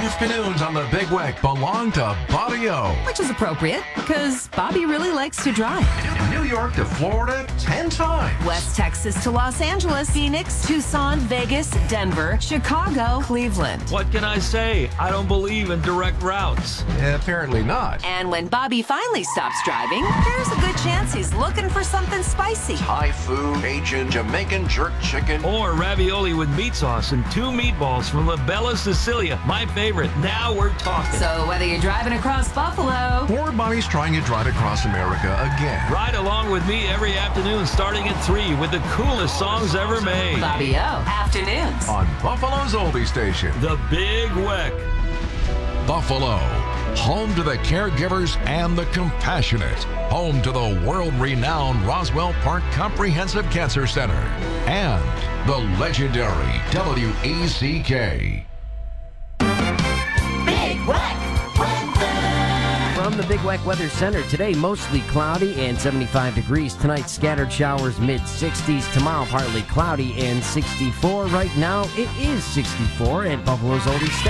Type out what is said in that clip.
Afternoons on the Big Weck belong to Bobby O. Which is appropriate, because Bobby really likes to drive. New York to Florida 10 times. West Texas to Los Angeles, Phoenix, Tucson, Vegas, Denver, Chicago, Cleveland. What can I say? I don't believe in direct routes. Apparently not. And when Bobby finally stops driving, there's a good chance he's looking for something spicy. Thai food, Cajun, Jamaican jerk chicken. Or ravioli with meat sauce and 2 meatballs from La Bella Sicilia. My favorite. Now we're talking. So whether you're driving across Buffalo, Or Bobby's trying to drive across America again. Ride along with me every afternoon starting at 3 with the coolest songs ever made. Bobby O, afternoons. On Buffalo's oldie station. The Big Weck. Buffalo, home to the caregivers and the compassionate, home to the world-renowned Roswell Park Comprehensive Cancer Center, and the legendary WECK. Big Weck. From the Big Weck Weather Center, today mostly cloudy and 75 degrees. Tonight, scattered showers, mid-60s. Tomorrow, partly cloudy and 64. Right now, it is 64 at Buffalo's oldie station.